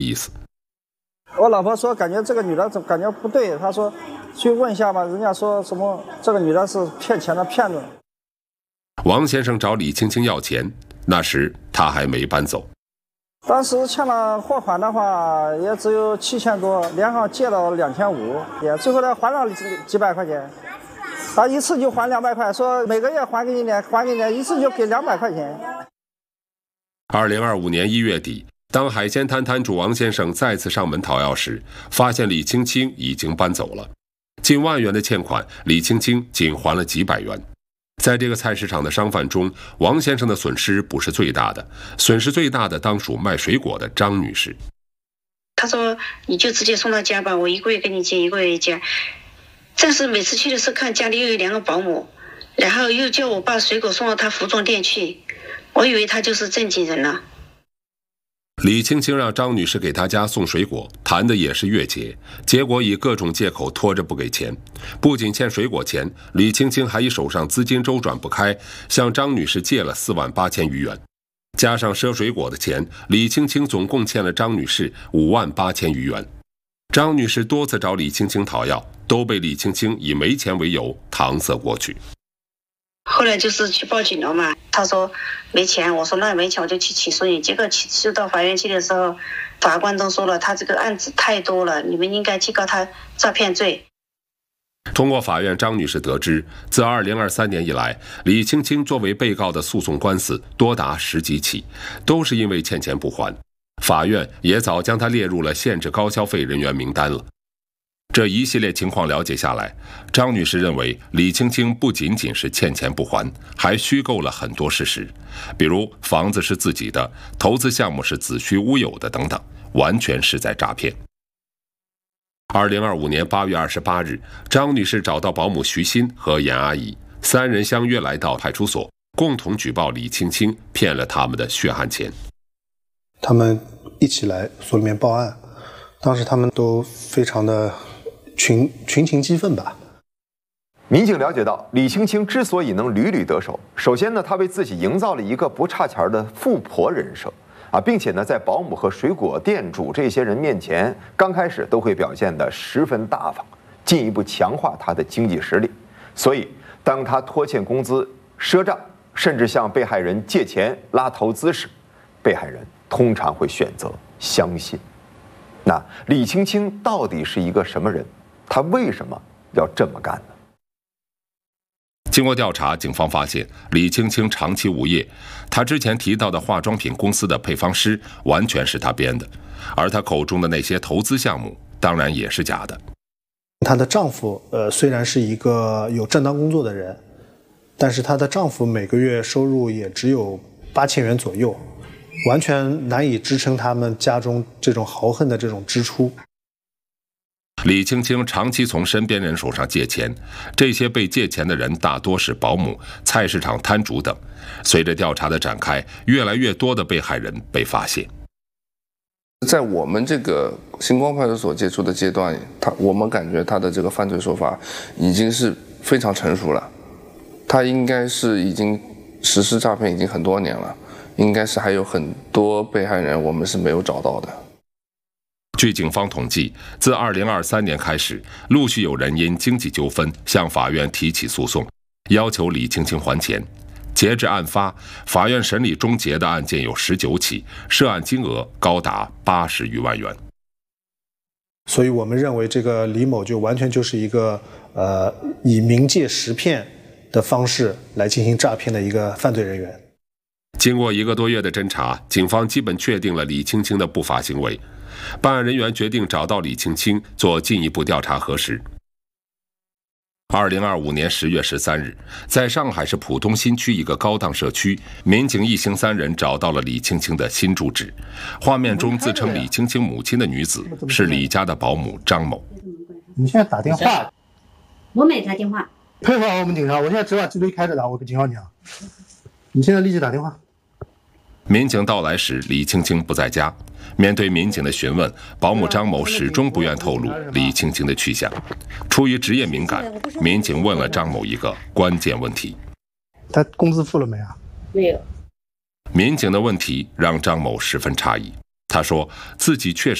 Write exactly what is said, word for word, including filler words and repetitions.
意思。 我老婆说，感觉这个女的总感觉不对，她说去问一下吧，人家说什么这个女的是骗钱的骗子。 王先生找李青青要钱，那时他还没搬走。 当时欠了货款的话，也只有七千多，连上借了两千五，也最后他还了几几百块钱。他一次就还两百块，说每个月还给你点，还给你点，一次就给两百块钱。 二零二五年一月底，当海鲜摊摊主王先生再次上门讨要时，发现李青青已经搬走了。近万元的欠款，李青青仅还了几百元。在这个菜市场的商贩中，王先生的损失不是最大的，损失最大的当属卖水果的张女士。 他说：“你就直接送到家吧，我一个月给你结，一个月结。”但是每次去的时候，看家里又有两个保姆，然后又叫我把水果送到他服装店去，我以为他就是正经人了。 李青青让张女士给她家送水果，谈的也是月结，结果以各种借口拖着不给钱。不仅欠水果钱，李青青还以手上资金周转不开，向张女士借了四万八千余元。加上赊水果的钱，李青青总共欠了张女士五万八千余元。张女士多次找李青青讨要，都被李青青以没钱为由搪塞过去。 后来就是去报警了嘛，他说没钱，我说那没钱我就去起诉你。结果起诉到法院去的时候，法官都说了，他这个案子太多了，你们应该去告他诈骗罪。 通过法院，张女士得知，自二零二三年以来，李青青作为被告的诉讼官司多达十几起，都是因为欠钱不还。法院也早将她列入了限制高消费人员名单了。这一系列情况了解下来，张女士认为李青青不仅仅是欠钱不还，还虚构了很多事实，比如房子是自己的，投资项目是子虚乌有的等等，完全是在诈骗。二零二五年八月二十八日，张女士找到保姆徐鑫和严阿姨，三人相约来到派出所，共同举报李青青骗了他们的血汗钱。 他们一起来所里面报案，当时他们都非常的群群情激愤吧。 民警了解到，李青青之所以能屡屡得手，首先呢，她为自己营造了一个不差钱的富婆人设啊，并且呢，在保姆和水果店主这些人面前，刚开始都会表现得十分大方，进一步强化她的经济实力。所以，当她拖欠工资、赊账，甚至向被害人借钱拉投资时，被害人通常会选择相信。那李青青到底是一个什么人？她为什么要这么干呢？ 经过调查，警方发现李青青长期无业，她之前提到的化妆品公司的配方师完全是她编的，而她口中的那些投资项目当然也是假的。 她的丈夫呃虽然是一个有正当工作的人，但是她的丈夫每个月收入也只有八千元左右，完全难以支撑他们家中这种豪横的这种支出。 李青青长期从身边人手上借钱，这些被借钱的人大多是保姆、菜市场摊主等。随着调查的展开，越来越多的被害人被发现。 在我们这个星光派出所接触的阶段，他我们感觉他的这个犯罪手法已经是非常成熟了，他应该是已经实施诈骗已经很多年了，应该是还有很多被害人我们是没有找到的。 据警方统计，自二零二三年开始，陆续有人因经济纠纷向法院提起诉讼，要求李青青还钱。截至案发，法院审理终结的案件有十九起，涉案金额高达八十余万元。 所以我们认为这个李某就完全就是一个呃以冥借实骗的方式来进行诈骗的一个犯罪人员。 经过一个多月的侦查，警方基本确定了李青青的不法行为。办案人员决定找到李青青做进一步调查核实。二零二五年十月十三日，在上海市浦东新区一个高档社区，民警一行三人找到了李青青的新住址。画面中自称李青青母亲的女子是李家的保姆张某。 你现在打电话？ 我没打电话。 配合我们警察，我现在执法记录开着的，我跟警方讲。你现在立即打电话。 民警到来时，李青青不在家。面对民警的询问，保姆张某始终不愿透露李青青的去向。出于职业敏感，民警问了张某一个关键问题： 他工资付了没啊？ 没有。 民警的问题让张某十分诧异。 他说自己确实